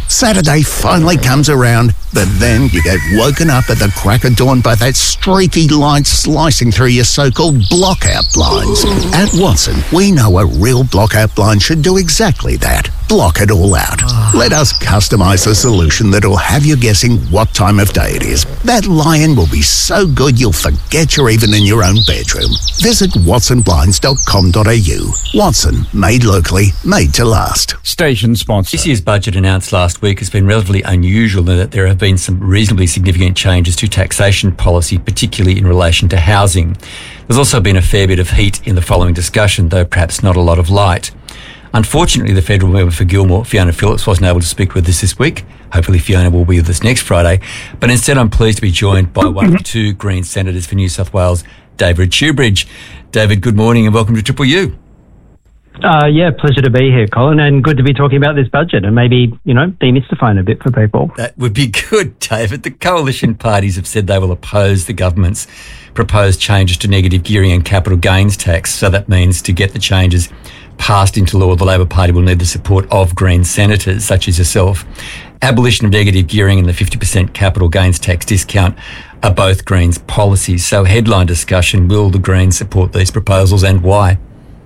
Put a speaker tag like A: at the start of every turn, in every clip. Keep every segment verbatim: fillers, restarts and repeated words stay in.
A: Saturday finally comes around, but then you get woken up at the crack of dawn by that streaky light slicing through your so-called blockout blinds. At Watson, we know a real blockout blind should do exactly that. Block it all out. Let us customise a solution that'll have you guessing what time of day it is. That lion will be so good you'll forget you're even in your own bedroom. Visit watson blinds dot com dot a u. Watson, made locally, made to last.
B: Station sponsor.
C: This year's budget announced last week has been relatively unusual in that there have been some reasonably significant changes to taxation policy, particularly in relation to housing. There's also been a fair bit of heat in the following discussion, though perhaps not a lot of light. Unfortunately, the federal member for Gilmore, Fiona Phillips, wasn't able to speak with us this week. Hopefully Fiona will be with us next Friday. But instead, I'm pleased to be joined by one of the two Green senators for New South Wales, David Shoebridge. David, good morning and welcome to Triple U.
D: Uh, yeah, pleasure to be here, Colin, and good to be talking about this budget and maybe, you know, demystifying a bit for people.
C: That would be good, David. The coalition parties have said they will oppose the government's proposed changes to negative gearing and capital gains tax. So that means to get the changes passed into law, the Labor Party will need the support of Green senators, such as yourself. Abolition of negative gearing and the fifty percent capital gains tax discount are both Greens' policies. So headline discussion, will the Greens support these proposals and why?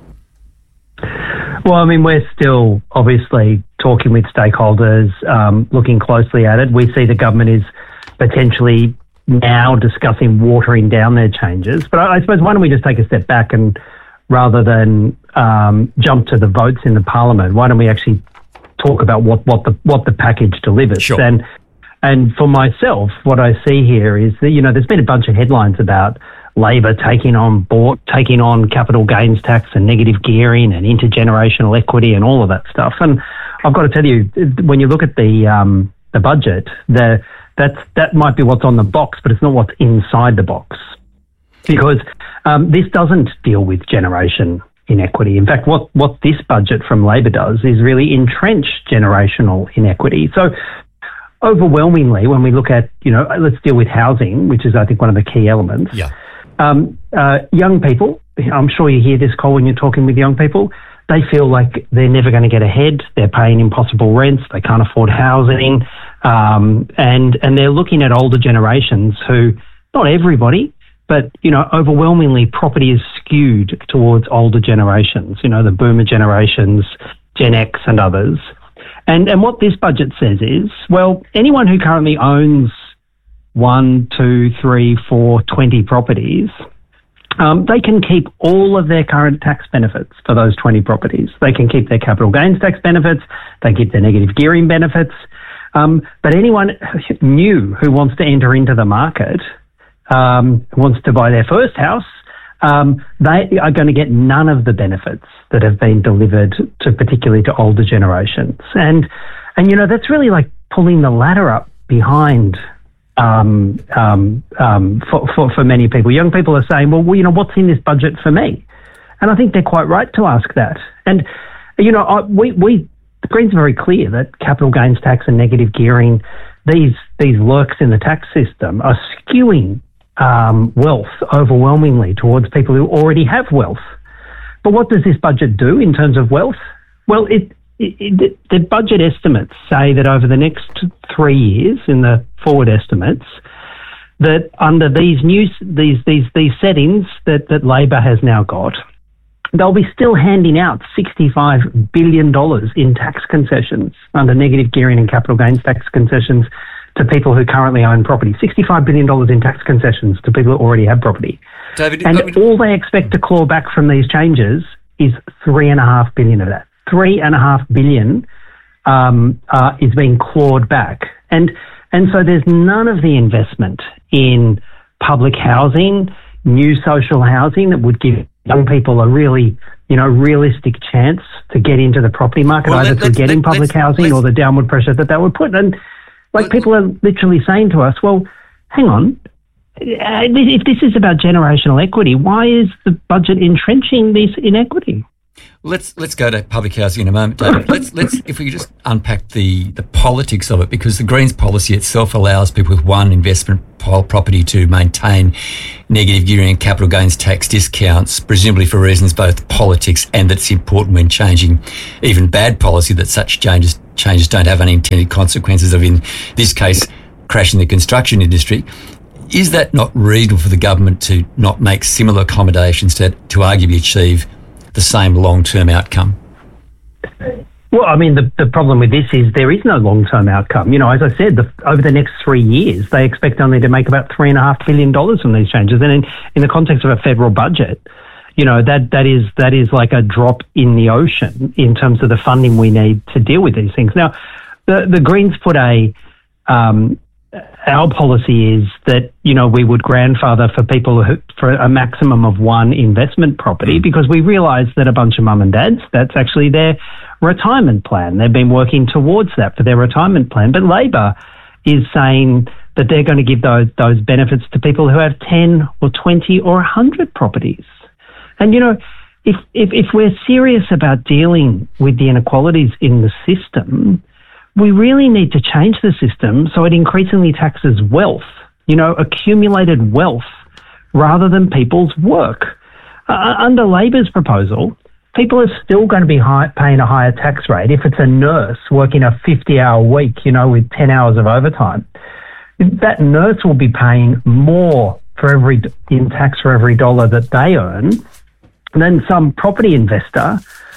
D: Well, I mean, we're still obviously talking with stakeholders, um, looking closely at it. We see the government is potentially now discussing watering down their changes. But I, I suppose why don't we just take a step back and rather than um, jump to the votes in the Parliament, why don't we actually talk about what, what the what the package delivers?
C: Sure.
D: And and for myself, what I see here is that, you know, there's been a bunch of headlines about Labor taking on board, taking on capital gains tax and negative gearing and intergenerational equity and all of that stuff. And I've got to tell you, when you look at the um, the budget, the that's that might be what's on the box, but it's not what's inside the box, because um, this doesn't deal with generation inequity. In fact, what what this budget from Labor does is really entrench generational inequity. So overwhelmingly, when we look at, you know, let's deal with housing, which is I think one of the key elements.
C: Yeah.
D: Um, uh, young people, I'm sure you hear this, Cole, when you're talking with young people, they feel like they're never going to get ahead. They're paying impossible rents. They can't afford housing. Um, and, and they're looking at older generations who, not everybody, but, you know, overwhelmingly property is skewed towards older generations, you know, the boomer generations, Gen X and others. And, and what this budget says is, well, anyone who currently owns one, two, three, four, twenty properties, um, they can keep all of their current tax benefits for those twenty properties. They can keep their capital gains tax benefits. They keep their negative gearing benefits. Um, but anyone new who wants to enter into the market, um, wants to buy their first house, um, they are going to get none of the benefits that have been delivered to, particularly to older generations. And, and, you know, that's really like pulling the ladder up behind Um, um, um, for, for, for many people. Young people are saying, well, you know, what's in this budget for me? And I think they're quite right to ask that. And, you know, I, we, we, the Greens are very clear that capital gains tax and negative gearing, these, these lurks in the tax system are skewing um, wealth overwhelmingly towards people who already have wealth. But what does this budget do in terms of wealth? Well, it, It, it, the budget estimates say that over the next three years, in the forward estimates, that under these new these these these settings that, that Labor has now got, they'll be still handing out sixty-five billion dollars in tax concessions under negative gearing and capital gains tax concessions to people who currently own property. sixty-five billion dollars in tax concessions to people who already have property.
C: David,
D: and
C: me...
D: all they expect to claw back from these changes is three and a half billion of that. Three and a half billion um, uh, is being clawed back, and and so there's none of the investment in public housing, new social housing that would give young people a really, you know, realistic chance to get into the property market,
C: well,
D: either
C: let,
D: through getting
C: let,
D: public housing or the downward pressure that that would put. And like let, people are literally saying to us, well, hang on. If this is about generational equity, why is the budget entrenching this inequity?
C: Let's let's go to public housing in a moment, David. Let's let's if we could just unpack the, the politics of it, because the Greens policy itself allows people with one investment property to maintain negative gearing and capital gains tax discounts, presumably for reasons both politics and that it's important when changing even bad policy that such changes changes don't have unintended consequences of, in this case, crashing the construction industry. Is that not reasonable for the government to not make similar accommodations to, to arguably achieve the same long-term outcome?
D: Well, I mean, the, the problem with this is there is no long-term outcome. You know, as I said, the, over the next three years, they expect only to make about three and a half billion dollars from these changes. And in, in the context of a federal budget, you know, that, that is that is like a drop in the ocean in terms of the funding we need to deal with these things. Now, the, the Greens put a, um, our policy is that, you know, we would grandfather for people who, for a maximum of one investment property, because we realise that a bunch of mum and dads, that's actually their retirement plan. They've been working towards that for their retirement plan. But Labor is saying that they're going to give those, those benefits to people who have ten or twenty or one hundred properties. And, you know, if, if, if we're serious about dealing with the inequalities in the system, we really need to change the system so it increasingly taxes wealth, you know, accumulated wealth, rather than people's work. Uh, under Labor's proposal, people are still going to be high, paying a higher tax rate if it's a nurse working a fifty-hour week, you know, with ten hours of overtime. That nurse will be paying more for every in tax for every dollar that they earn than some property investor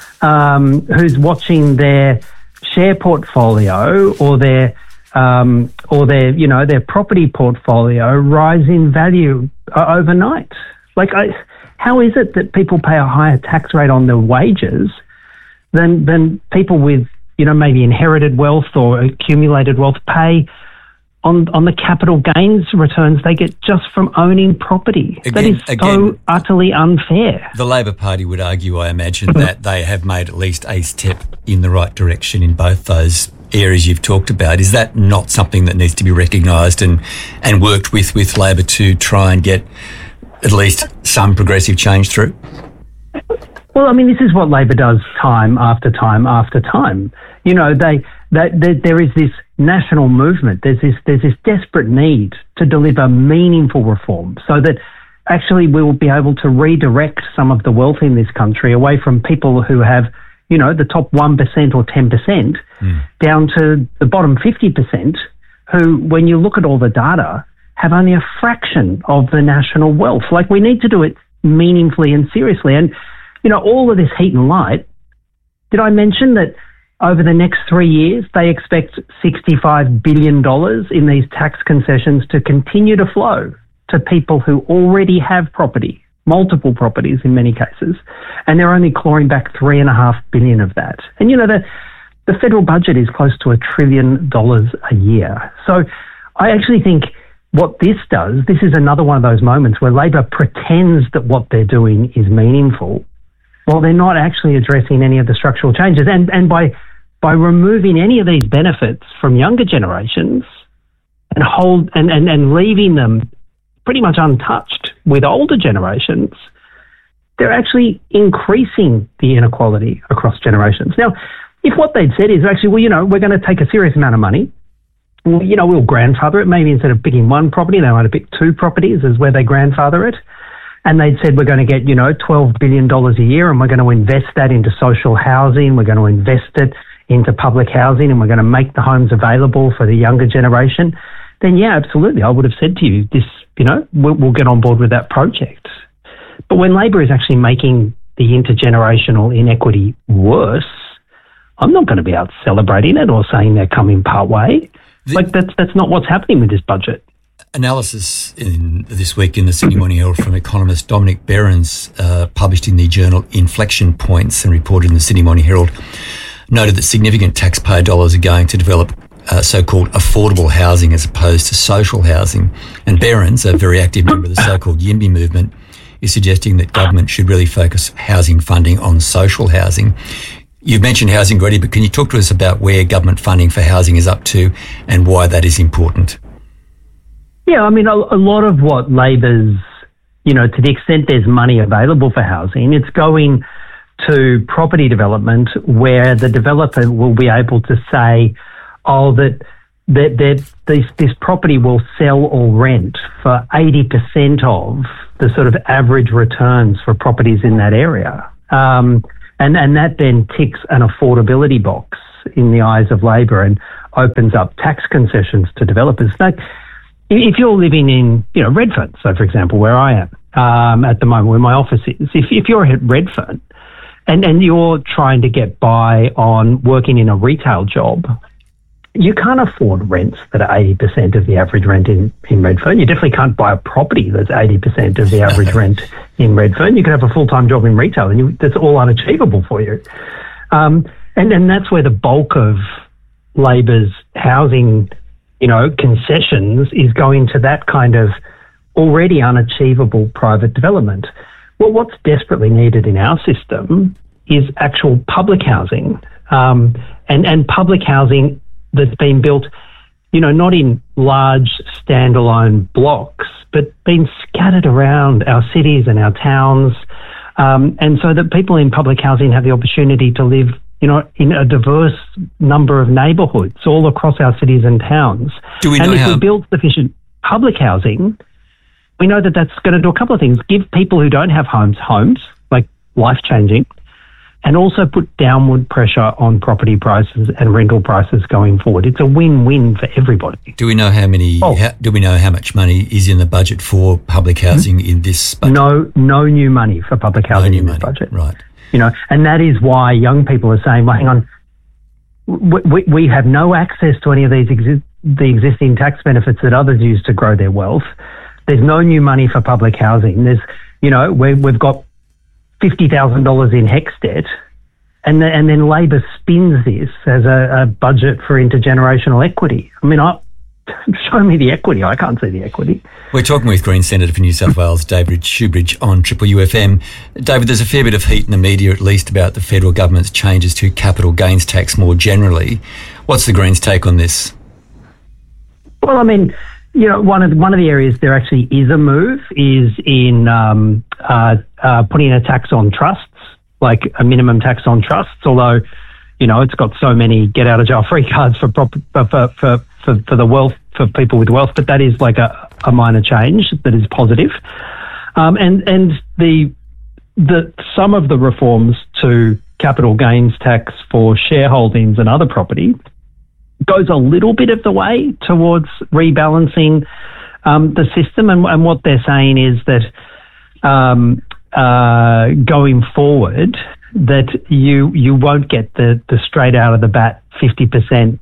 D: um, who's watching their share portfolio or their um, or their you know their property portfolio rise in value uh, overnight. Like, I, how is it that people pay a higher tax rate on their wages than than people with you know maybe inherited wealth or accumulated wealth pay on on the capital gains returns they get just from owning property? Again, that is so again, utterly unfair.
C: The Labor Party would argue, I imagine, that they have made at least a step in the right direction in both those areas you've talked about. Is that not something that needs to be recognised and, and worked with with Labor to try and get at least some progressive change through?
D: Well, I mean, this is what Labor does time after time after time. You know, they, they, they there is this national movement. There's this there's this desperate need to deliver meaningful reform so that actually we will be able to redirect some of the wealth in this country away from people who have, you know, the top one percent or ten percent mm. down to the bottom fifty percent who, when you look at all the data, have only a fraction of the national wealth. Like, we need to do it meaningfully and seriously. And, you know, all of this heat and light, did I mention that over the next three years, they expect sixty-five billion dollars in these tax concessions to continue to flow to people who already have property, multiple properties in many cases, and they're only clawing back three and a half billion of that. And, you know, the, the federal budget is close to a trillion dollars a year. So I actually think what this does, this is another one of those moments where Labor pretends that what they're doing is meaningful, while they're not actually addressing any of the structural changes. And and by by removing any of these benefits from younger generations and hold and, and, and leaving them pretty much untouched with older generations, they're actually increasing the inequality across generations. Now, if what they'd said is actually, well, you know, we're going to take a serious amount of money, well, you know, we'll grandfather it. Maybe instead of picking one property, they might have picked two properties as where they grandfather it. And they'd said, we're going to get, you know, twelve billion dollars a year and we're going to invest that into social housing. We're going to invest it into public housing and we're going to make the homes available for the younger generation. Then, yeah, absolutely. I would have said to you, this, you know, we'll, we'll get on board with that project. But when Labor is actually making the intergenerational inequity worse, I'm not going to be out celebrating it or saying they're coming part way. The, like, that's, that's not what's happening with this budget.
C: Analysis in this week in the Sydney Morning Herald from economist Dominic Behrens, uh, published in the journal Inflection Points and reported in the Sydney Morning Herald, noted that significant taxpayer dollars are going to develop uh, so-called affordable housing as opposed to social housing. And Behrens, a very active member of the so-called YIMBY movement, is suggesting that government should really focus housing funding on social housing. You've mentioned housing already, but can you talk to us about where government funding for housing is up to and why that is important?
D: Yeah, I mean, a, a lot of what Labor's, you know, to the extent there's money available for housing, it's going to property development where the developer will be able to say, oh, that, that, that this, this property will sell or rent for eighty percent of the sort of average returns for properties in that area. Um, And, and that then ticks an affordability box in the eyes of Labor and opens up tax concessions to developers. Like, if you're living in, you know, Redfern, so for example, where I am um, at the moment, where my office is, if, if you're at Redfern and, and you're trying to get by on working in a retail job, you can't afford rents that are eighty percent of the average rent in, in Redfern. You definitely can't buy a property that's eighty percent of the average rent in Redfern. You could have a full-time job in retail and you, that's all unachievable for you. Um, and, and that's where the bulk of Labor's housing, you know, concessions is going to that kind of already unachievable private development. Well, what's desperately needed in our system is actual public housing, um, and, and public housing that's been built, you know, not in large standalone blocks, but been scattered around our cities and our towns, um, and so that people in public housing have the opportunity to live, you know, in a diverse number of neighbourhoods all across our cities and towns.
C: Do we know
D: and if
C: how...
D: we build sufficient public housing, we know that that's going to do a couple of things. Give people who don't have homes, homes, like life-changing, and also put downward pressure on property prices and rental prices going forward. It's a win-win for everybody.
C: Do we know how many?
D: Oh.
C: How, do we know how much money is in the budget for public housing mm-hmm. in this budget?
D: No, no new money for public housing
C: no
D: in
C: money.
D: this budget.
C: Right.
D: You know, and that is why young people are saying, well, hang on, we, we, we have no access to any of these exi- the existing tax benefits that others use to grow their wealth. There's no new money for public housing. There's, you know, we, we've got fifty thousand dollars in HECS debt, and, the, and then Labor spins this as a, a budget for intergenerational equity. I mean, I, show me the equity. I can't see the equity.
C: We're talking with Green Senator for New South Wales, David Shoebridge, on Triple U F M. David, there's a fair bit of heat in the media, at least, about the federal government's changes to capital gains tax more generally. What's the Greens' take on this?
D: Well, I mean, you know, one of the, one of the areas there actually is a move is in um, uh, uh, putting a tax on trusts, like a minimum tax on trusts. Although, you know, it's got so many get out of jail free cards for prop, for, for for for the wealth for people with wealth, but that is like a, a minor change that is positive. Um, and and the the some of the reforms to capital gains tax for shareholdings and other property goes a little bit of the way towards rebalancing um, the system. And, and what they're saying is that um, uh, going forward, that you you won't get the, the straight out of the bat fifty percent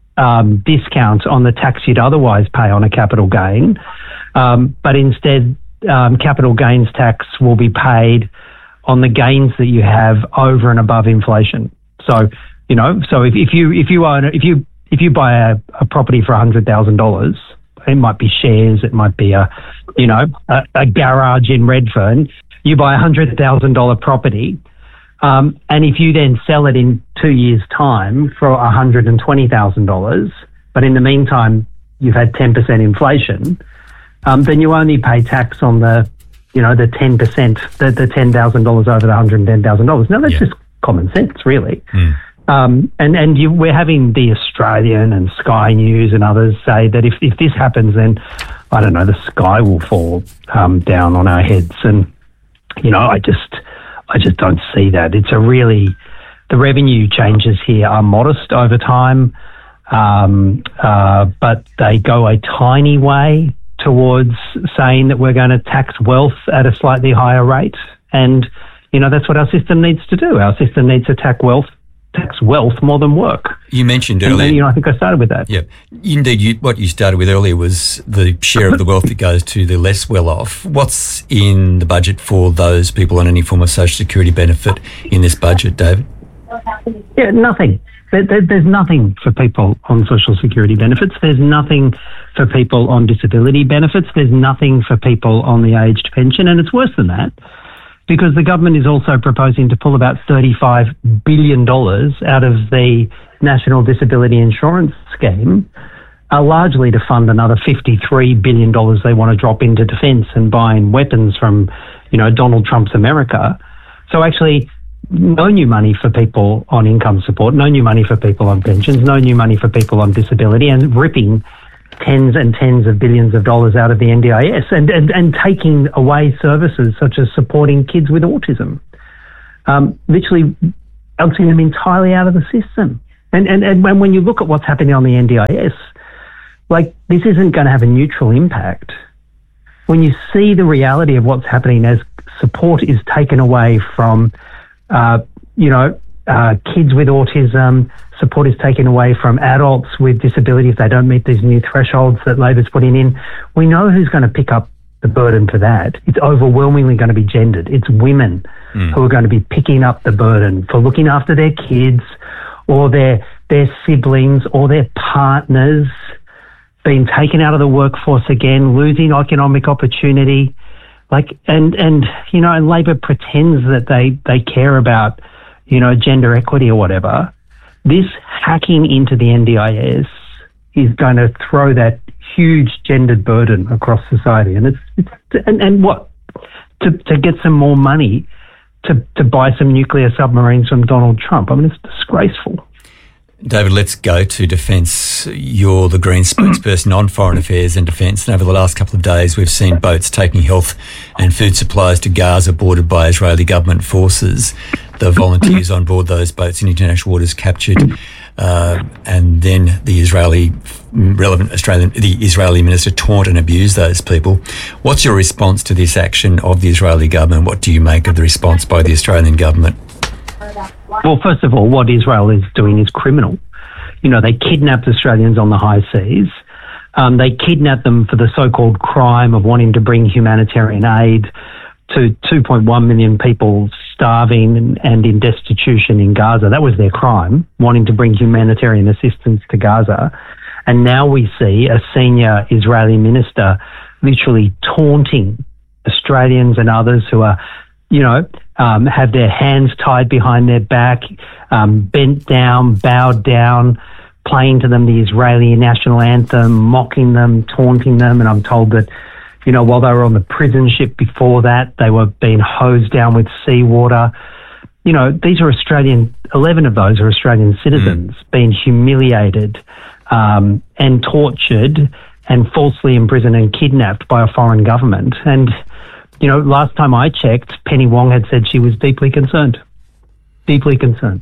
D: um, discount on the tax you'd otherwise pay on a capital gain, um, but instead um, capital gains tax will be paid on the gains that you have over and above inflation. So, you know, so if, if you if you own if you if you buy a, a property for one hundred thousand dollars, it might be shares, it might be a, you know, a, a garage in Redfern. You buy a one hundred thousand dollars property, um, and if you then sell it in two years' time for one hundred twenty thousand dollars, but in the meantime you've had ten percent inflation, um, then you only pay tax on the, you know, the ten percent, the, the ten thousand dollars over the one hundred ten thousand dollars. Now, that's yeah. just common sense, really. Mm. Um, and and you, we're having the Australian and Sky News and others say that if, if this happens, then, I don't know, the sky will fall um, down on our heads. And, you know, I just I just don't see that. It's a really, the revenue changes here are modest over time, um, uh, but they go a tiny way towards saying that we're going to tax wealth at a slightly higher rate. And, you know, that's what our system needs to do. Our system needs to tax wealth tax wealth more than work.
C: You mentioned
D: and
C: earlier...
D: Then, you know, I think I started with that.
C: Yeah. Indeed, you, what you started with earlier was the share of the wealth that goes to the less well-off. What's in the budget for those people on any form of social security benefit in this budget, David?
D: Yeah, nothing. There, there, there's nothing for people on social security benefits. There's nothing for people on disability benefits. There's nothing for people on the aged pension. And it's worse than that, because the government is also proposing to pull about thirty-five billion dollars out of the National Disability Insurance Scheme, uh, largely to fund another fifty-three billion dollars they want to drop into defence and buying weapons from, you know, Donald Trump's America. So actually, no new money for people on income support, no new money for people on pensions, no new money for people on disability, and ripping tens and tens of billions of dollars out of the N D I S and, and, and taking away services such as supporting kids with autism. um, literally ousting them entirely out of the system. And, and, and when, when you look at what's happening on the N D I S, like, this isn't going to have a neutral impact. When you see the reality of what's happening as support is taken away from, uh, you know, uh, kids with autism, support is taken away from adults with disability if they don't meet these new thresholds that Labor's putting in, we know who's going to pick up the burden for that. It's overwhelmingly going to be gendered. It's women mm. who are going to be picking up the burden for looking after their kids or their their siblings or their partners, being taken out of the workforce again, losing economic opportunity. Like, and, and, you know, and Labor pretends that they, they care about, you know, gender equity or whatever. This hacking into the N D I S is going to throw that huge gendered burden across society. And it's, it's and, and what, to, to get some more money to, to buy some nuclear submarines from Donald Trump. I mean, it's disgraceful.
C: David, let's go to defence. You're the Greens spokesperson on foreign affairs and defence, and over the last couple of days we've seen boats taking health and food supplies to Gaza boarded by Israeli government forces. The volunteers on board those boats in international waters captured, uh, and then the Israeli relevant Australian, the Israeli minister taunt and abuse those people. What's your response to this action of the Israeli government? What do you make of the response by the Australian government?
D: Well, first of all, what Israel is doing is criminal. You know, they kidnapped Australians on the high seas. Um, they kidnapped them for the so-called crime of wanting to bring humanitarian aid to two point one million people starving and, and in destitution in Gaza. That was their crime, wanting to bring humanitarian assistance to Gaza. And now we see a senior Israeli minister literally taunting Australians and others who are, you know, um, have their hands tied behind their back, um, bent down, bowed down, playing to them the Israeli national anthem, mocking them, taunting them. And I'm told that, you know, while they were on the prison ship before that, they were being hosed down with seawater. You know, these are Australian, eleven of those are Australian citizens mm. being humiliated um, and tortured and falsely imprisoned and kidnapped by a foreign government. And, you know, last time I checked, Penny Wong had said she was deeply concerned. Deeply concerned.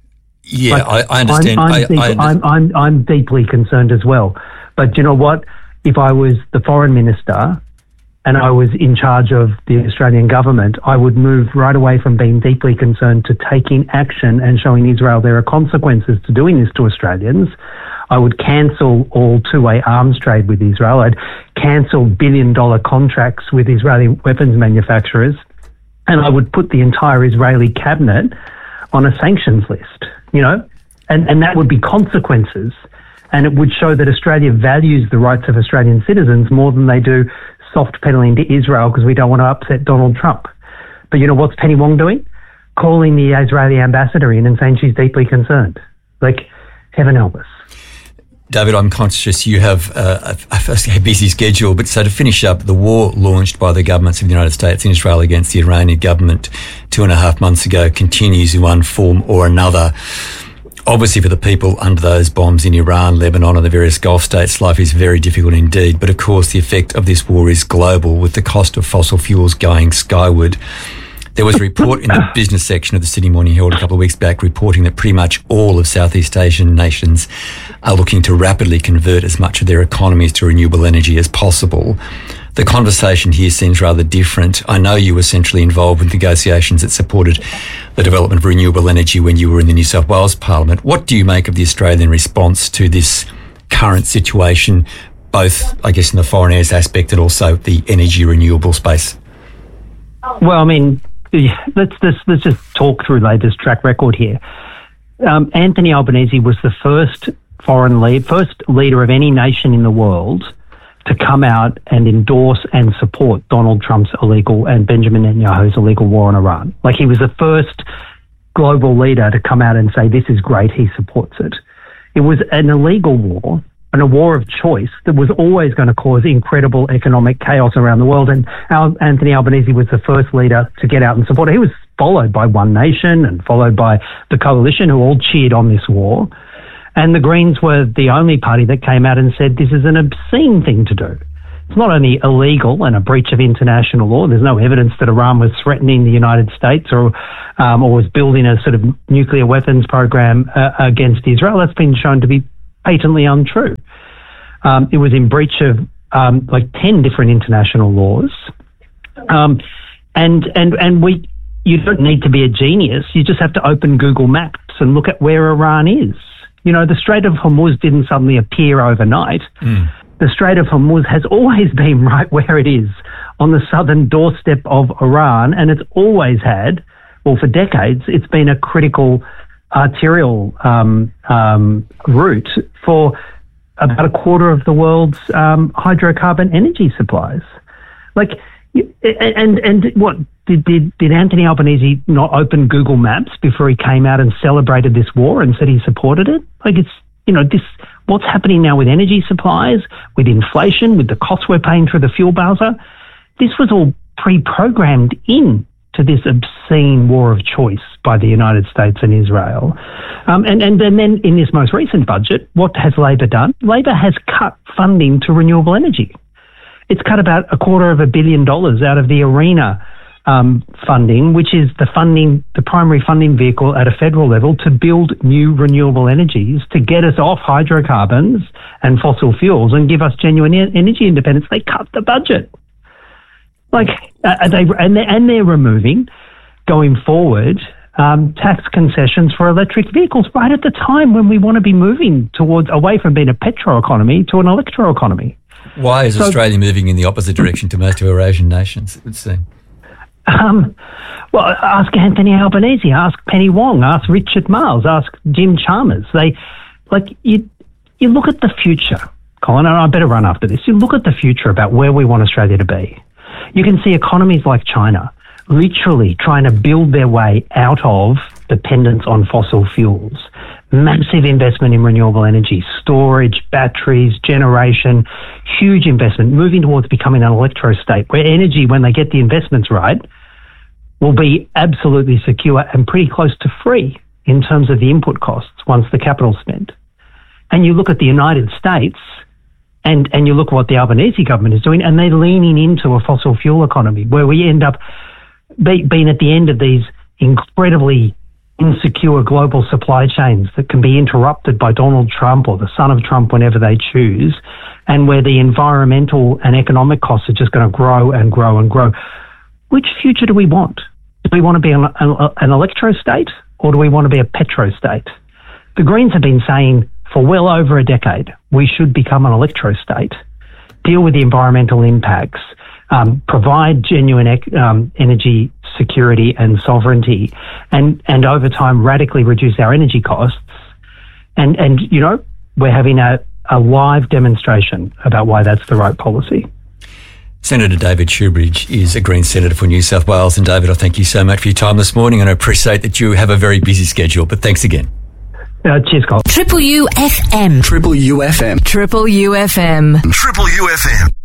C: Yeah, like, I, I understand.
D: I'm, I'm,
C: I,
D: deep,
C: I under-
D: I'm, I'm, I'm deeply concerned as well. But you know what? If I was the foreign minister and I was in charge of the Australian government, I would move right away from being deeply concerned to taking action and showing Israel there are consequences to doing this to Australians. I would cancel all two-way arms trade with Israel. I'd cancel billion-dollar contracts with Israeli weapons manufacturers, and I would put the entire Israeli cabinet on a sanctions list, you know, and, and that would be consequences, and it would show that Australia values the rights of Australian citizens more than they do soft peddling to Israel because we don't want to upset Donald Trump. But you know what's Penny Wong doing? Calling the Israeli ambassador in and saying she's deeply concerned. Like, heaven help us.
C: David, I'm conscious you have uh, a, a busy schedule, but so to finish up, the war launched by the governments of the United States and Israel against the Iranian government two and a half months ago continues in one form or another. Obviously, for the people under those bombs in Iran, Lebanon and the various Gulf states, life is very difficult indeed. But of course, the effect of this war is global, with the cost of fossil fuels going skyward. There was a report in the business section of the Sydney Morning Herald a couple of weeks back reporting that pretty much all of Southeast Asian nations are looking to rapidly convert as much of their economies to renewable energy as possible. The conversation here seems rather different. I know you were centrally involved with negotiations that supported the development of renewable energy when you were in the New South Wales Parliament. What do you make of the Australian response to this current situation, both, I guess, in the foreign affairs aspect and also the energy renewable space?
D: Well, I mean, let's, let's, let's just talk through Labor's track record here. Um, Anthony Albanese was the first foreign lead, first leader of any nation in the world to come out and endorse and support Donald Trump's illegal and Benjamin Netanyahu's illegal war on Iran. Like, he was the first global leader to come out and say, this is great, he supports it. It was an illegal war and a war of choice that was always going to cause incredible economic chaos around the world. And Al- Anthony Albanese was the first leader to get out and support it. He was followed by One Nation and followed by the Coalition, who all cheered on this war. And the Greens were the only party that came out and said this is an obscene thing to do. It's not only illegal and a breach of international law. There's no evidence that Iran was threatening the United States or um, or was building a sort of nuclear weapons program uh, against Israel. That's been shown to be patently untrue. Um, it was in breach of um, like ten different international laws. Um, and and and we, you don't need to be a genius. You just have to open Google Maps and look at where Iran is. You know, the Strait of Hormuz didn't suddenly appear overnight. Mm. The Strait of Hormuz has always been right where it is, on the southern doorstep of Iran, and it's always had, well, for decades, it's been a critical arterial um, um, route for about a quarter of the world's um, hydrocarbon energy supplies. Like, and and what did, did did Anthony Albanese not open Google Maps before he came out and celebrated this war and said he supported it? Like, it's, you know, this, what's happening now with energy supplies, with inflation, with the costs we're paying through the fuel bowser, this was all pre-programmed in to this obscene war of choice by the United States and Israel. Um, and, and, and then in this most recent budget, what has Labor done? Labor has cut funding to renewable energy. It's cut about a quarter of a billion dollars out of the ARENA um, funding, which is the funding, the primary funding vehicle at a federal level to build new renewable energies to get us off hydrocarbons and fossil fuels and give us genuine energy independence. They cut the budget. Like, uh, they and they're, and they're removing, going forward, um, tax concessions for electric vehicles right at the time when we want to be moving towards away from being a petro economy to an electro economy.
C: Why is so, Australia moving in the opposite direction to most of our Asian nations, it would seem?
D: Um, well, ask Anthony Albanese, ask Penny Wong, ask Richard Marles, ask Jim Chalmers. They, like, you, you look at the future, Colin, and I better run after this. You look at the future about where we want Australia to be. You can see economies like China literally trying to build their way out of dependence on fossil fuels. Massive investment in renewable energy, storage, batteries, generation, huge investment, moving towards becoming an electro state where energy, when they get the investments right, will be absolutely secure and pretty close to free in terms of the input costs once the capital's spent. And you look at the United States and, and you look at what the Albanese government is doing, and they're leaning into a fossil fuel economy where we end up be, being at the end of these incredibly insecure global supply chains that can be interrupted by Donald Trump or the son of Trump whenever they choose, and where the environmental and economic costs are just going to grow and grow and grow. Which future do we want? Do we want to be an, an electro state, or do we want to be a petro state? The Greens have been saying for well over a decade we should become an electro state, deal with the environmental impacts, um, provide genuine ec- um, energy security and sovereignty, and, and over time radically reduce our energy costs. And, and you know, we're having a, a live demonstration about why that's the right policy.
C: Senator David Shoebridge is a Green Senator for New South Wales. And David, I thank you so much for your time this morning, and I appreciate that you have a very busy schedule, but thanks again.
D: Uh, cheers, Colin.
B: Triple U F M.
A: Triple U F M.
B: Triple U F M.
A: Triple U F M.